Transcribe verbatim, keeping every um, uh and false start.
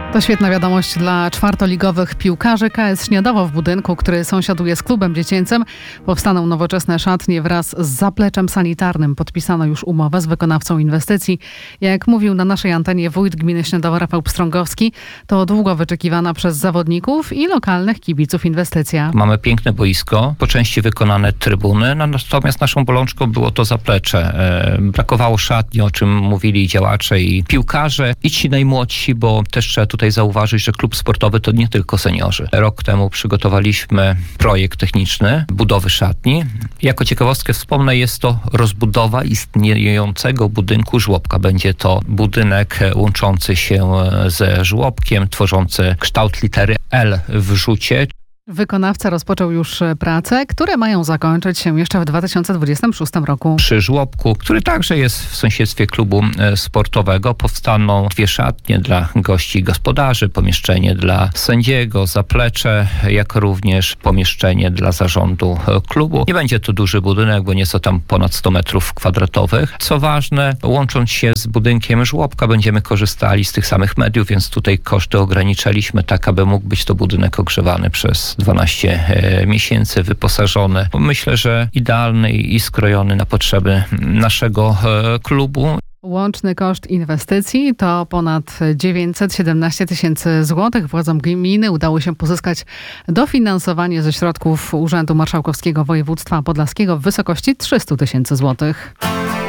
To świetna wiadomość dla czwartoligowych piłkarzy. K S Śniadowo w budynku, który sąsiaduje z klubem dziecięcym, powstaną nowoczesne szatnie wraz z zapleczem sanitarnym. Podpisano już umowę z wykonawcą inwestycji. Jak mówił na naszej antenie wójt gminy Śniadowo Rafał Pstrągowski, to długo wyczekiwana przez zawodników i lokalnych kibiców inwestycja. Mamy piękne boisko, po części wykonane trybuny, natomiast naszą bolączką było to zaplecze. Brakowało szatni, o czym mówili działacze i piłkarze i ci najmłodsi, bo też trzeba tutaj zauważyć, że klub sportowy to nie tylko seniorzy. Rok temu przygotowaliśmy projekt techniczny budowy szatni. Jako ciekawostkę wspomnę, jest to rozbudowa istniejącego budynku żłobka. Będzie to budynek łączący się ze żłobkiem, tworzący kształt litery L w rzucie. Wykonawca rozpoczął już prace, które mają zakończyć się jeszcze w dwa tysiące dwudziestym szóstym roku. Przy żłobku, który także jest w sąsiedztwie klubu sportowego, powstaną dwie szatnie dla gości i gospodarzy, pomieszczenie dla sędziego, zaplecze, jak również pomieszczenie dla zarządu klubu. Nie będzie to duży budynek, bo nieco tam ponad sto metrów kwadratowych. Co ważne, łącząc się z budynkiem żłobka, będziemy korzystali z tych samych mediów, więc tutaj koszty ograniczyliśmy tak, aby mógł być to budynek ogrzewany przez dwanaście miesięcy, wyposażony. Myślę, że idealny i skrojony na potrzeby naszego klubu. Łączny koszt inwestycji to ponad dziewięćset siedemnaście tysięcy złotych. Władzom gminy udało się pozyskać dofinansowanie ze środków Urzędu Marszałkowskiego Województwa Podlaskiego w wysokości trzysta tysięcy złotych.